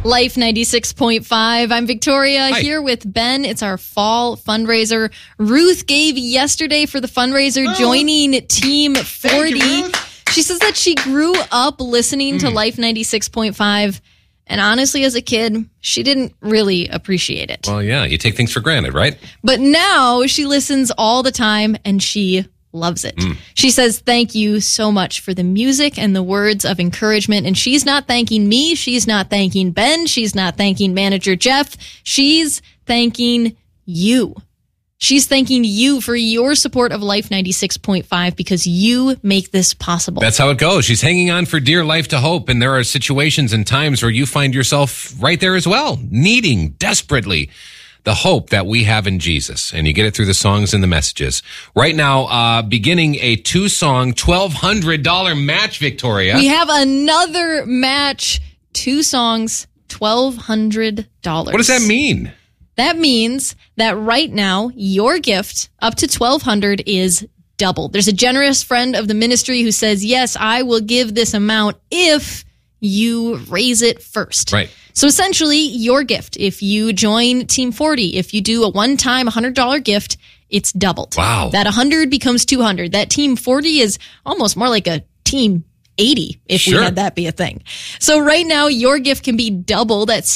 Life 96.5. I'm Victoria. Hi. Here with Ben. It's our fall fundraiser. Ruth gave yesterday for the fundraiser, joining Team 40. Thank you, Ruth. She says that she grew up listening to Life 96.5. And honestly, as a kid, she didn't really appreciate it. Well, yeah, you take things for granted, right? But now she listens all the time and she loves it. She says, thank you so much for the music and the words of encouragement. And she's not thanking me. She's not thanking Ben. She's not thanking manager Jeff. She's thanking you. She's thanking you for your support of Life 96.5 because you make this possible. That's how it goes. She's hanging on for dear life to hope. And there are situations and times where you find yourself right there as well, needing desperately the hope that we have in Jesus. And you get it through the songs and the messages. Right now, beginning a 2-song, $1,200 match, Victoria. We have another match, 2 songs, $1,200. What does that mean? That means that right now, your gift up to $1,200 is doubled. There's a generous friend of the ministry who says, yes, I will give this amount if you raise it first. Right. So essentially, your gift, if you join Team 40, if you do a one-time $100 gift, it's doubled. Wow. That 100 becomes 200. That Team 40 is almost more like a Team 80 if we had that be a thing. So right now, your gift can be doubled at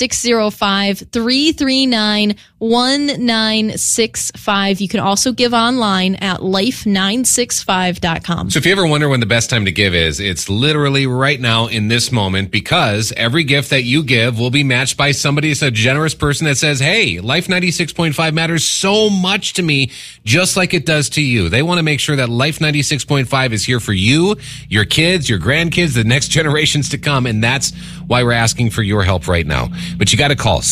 605-339-1965. You can also give online at life965.com. So if you ever wonder when the best time to give is, it's literally right now in this moment, because every gift that you give will be matched by somebody, it's a generous person that says, hey, Life 96.5 matters so much to me, just like it does to you. They want to make sure that Life 96.5 is here for you, your kids, your grandkids, the next generations to come. And that's why we're asking for your help right now. But you got to call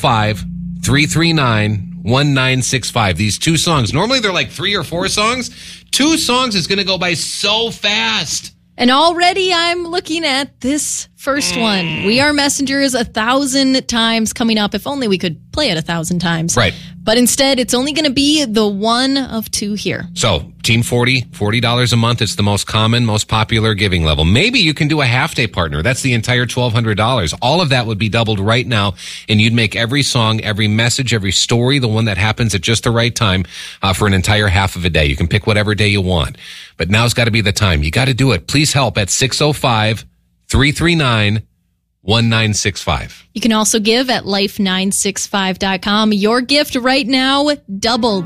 605-339-1965. These 2 songs, normally they're like 3 or 4 songs. 2 songs is going to go by so fast. And already I'm looking at this first one. We Are Messengers 1,000 times coming up. If only we could play it 1,000 times. Right. But instead, it's only going to be the one of 2 here. So, Team 40, $40 a month. It's the most common, most popular giving level. Maybe you can do a half-day partner. That's the entire $1,200. All of that would be doubled right now, and you'd make every song, every message, every story, the one that happens at just the right time, for an entire half of a day. You can pick whatever day you want. But now's got to be the time. You got to do it. Please help at 605-339-1965. You can also give at life965.com. Your gift right now doubled.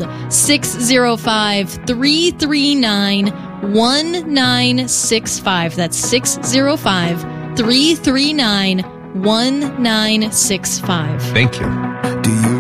605-339-1965. That's 605-339-1965. Thank you. Do you